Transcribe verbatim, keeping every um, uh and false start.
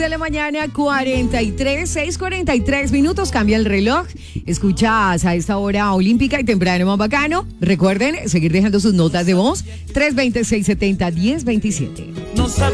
De la mañana, cuarenta y tres, seis cuarenta y tres minutos, cambia el reloj. Escuchas a esta hora olímpica y temprano más bacano. Recuerden seguir dejando sus notas de voz, tres dos cero, seis siete cero, uno cero dos siete.